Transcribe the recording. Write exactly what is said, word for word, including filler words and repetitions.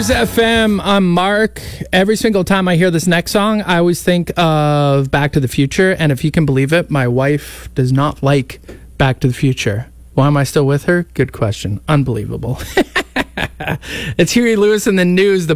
Cruise F M. I'm Mark. Every single time I hear this next song, I always think of Back to the Future. And if you can believe it, my wife does not like Back to the Future. Why am I still with her? Good question. Unbelievable. It's Huey Lewis in the news. The